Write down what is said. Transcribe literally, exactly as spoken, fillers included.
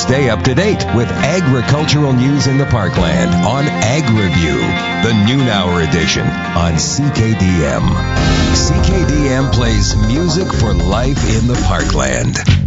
Stay up to date with agricultural news in the Parkland on Ag Review, the noon hour edition on C K D M. C K D M plays music for life in the Parkland.